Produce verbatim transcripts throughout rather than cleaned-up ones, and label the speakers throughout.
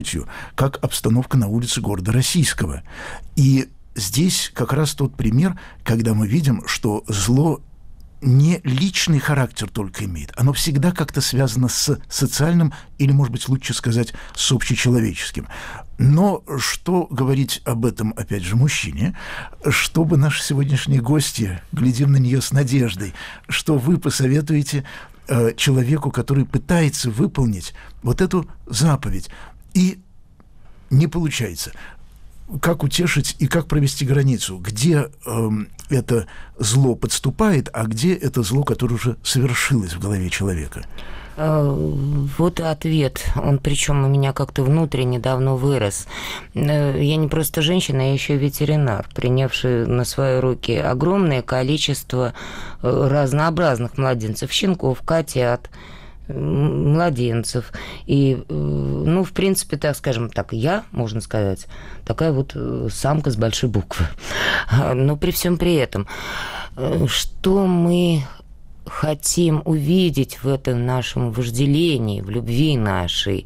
Speaker 1: как обстановка на улице города Российского. И здесь как раз тот пример, когда мы видим, что зло не личный характер только имеет, оно всегда как-то связано с социальным или, может быть, лучше сказать, с общечеловеческим. Но что говорить об этом, опять же, мужчине, чтобы наши сегодняшние гости, глядим на нее с надеждой, что вы посоветуете э, человеку, который пытается выполнить вот эту заповедь, и не получается. Как утешить и как провести границу? Где э, это зло подступает, а где это зло, которое уже совершилось в голове человека?
Speaker 2: Вот и ответ. Он причем у меня как-то внутренне давно вырос. Я не просто женщина, я еще ветеринар, принявший на свои руки огромное количество разнообразных младенцев, щенков, котят, младенцев. И, ну, в принципе, так скажем так, я, можно сказать, такая вот самка с большой буквы. Но при всем при этом, что мы хотим увидеть в этом нашем вожделении, в любви нашей,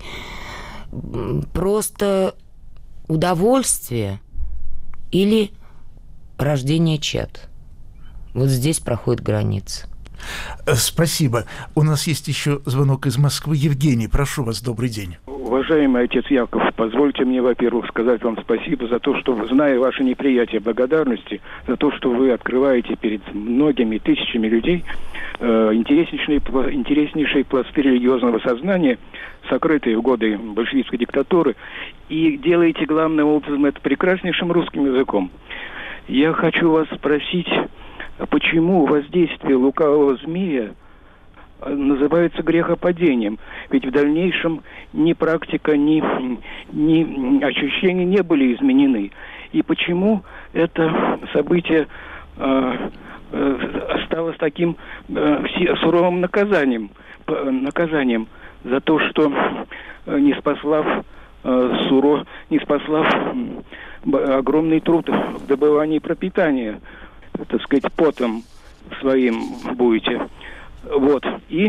Speaker 2: просто удовольствие или рождение чад? Вот здесь проходит граница.
Speaker 1: Спасибо. У нас есть еще звонок из Москвы. Евгений, прошу вас, добрый день.
Speaker 3: Уважаемый отец Яков, позвольте мне, во-первых, сказать вам спасибо за то, что, зная ваше неприятие благодарности, за то, что вы открываете перед многими тысячами людей э, интереснейшие, интереснейшие пласты религиозного сознания, сокрытые в годы большевистской диктатуры, и делаете главным образом это прекраснейшим русским языком. Я хочу вас спросить, почему воздействие лукавого змея называется грехопадением? Ведь в дальнейшем ни практика, ни, ни ощущения не были изменены. И почему это событие э, э, осталось таким э, суровым наказанием, наказанием за то, что э, не спаслав э, суро, не спаслав э, огромный труд в добывании пропитания, так сказать, потом своим будете. Вот. И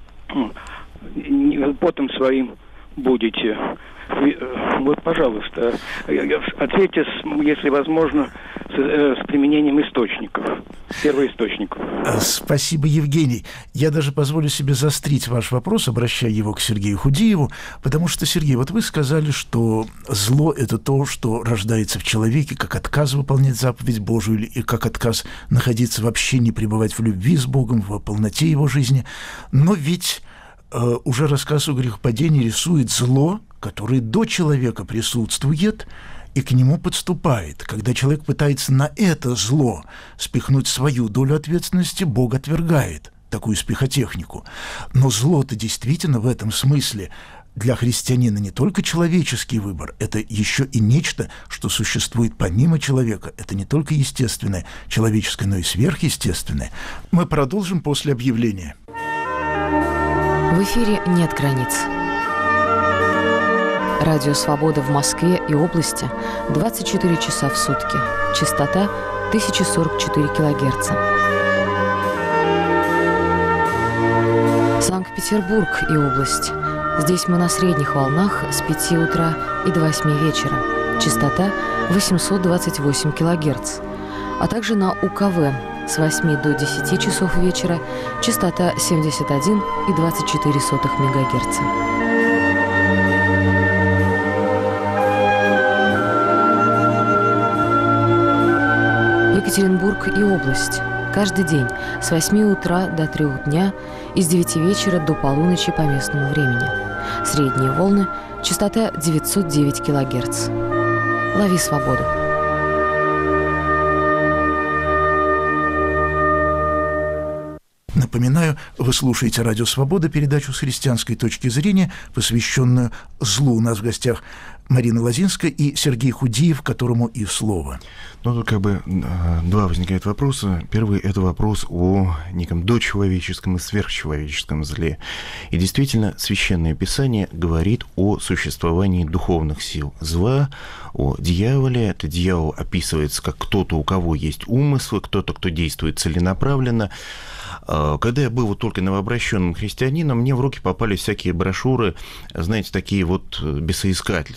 Speaker 3: потом своим будете. Вот, пожалуйста, ответьте, если возможно, с, с применением источников, первоисточников.
Speaker 1: Спасибо, Евгений. Я даже позволю себе заострить ваш вопрос, обращая его к Сергею Худиеву, потому что, Сергей, вот вы сказали, что зло – это то, что рождается в человеке, как отказ выполнять заповедь Божию, и как отказ находиться в общении, пребывать в любви с Богом, в полноте его жизни. Но ведь э, уже рассказ о грехопадении рисует зло, которое до человека присутствует и к нему подступает. Когда человек пытается на это зло спихнуть свою долю ответственности, Бог отвергает такую спихотехнику. Но зло-то действительно в этом смысле для христианина не только человеческий выбор, это еще и нечто, что существует помимо человека. Это не только естественное, человеческое, но и сверхъестественное. Мы продолжим после объявления.
Speaker 4: В эфире «Нет границ». Радио «Свобода» в Москве и области двадцать четыре часа в сутки. Частота тысяча сорок четыре килогерца. Санкт-Петербург и область. Здесь мы на средних волнах с пяти утра и до восьми вечера. Частота восемьсот двадцать восемь килогерц. А также на УКВ с восьми до десяти часов вечера. Частота семьдесят один и двадцать четыре сотых мегагерца. Екатеринбург и область. Каждый день с восьми утра до трёх дня и с девяти вечера до полуночи по местному времени. Средние волны, частота девятьсот девять килогерц. Лови свободу.
Speaker 1: Напоминаю, вы слушаете «Радио Свобода», передачу с христианской точки зрения, посвященную злу. У нас в гостях Марина Лозинская и Сергей Худиев, которому и слово.
Speaker 5: Ну, тут как бы два возникают вопроса. Первый – это вопрос о неком дочеловеческом и сверхчеловеческом зле. И действительно, Священное Писание говорит о существовании духовных сил зла, о дьяволе. Это дьявол описывается как кто-то, у кого есть умыслы, кто-то, кто действует целенаправленно. Когда я был вот только новообращенным христианином, мне в руки попали всякие брошюры, знаете, такие вот бесоискательства.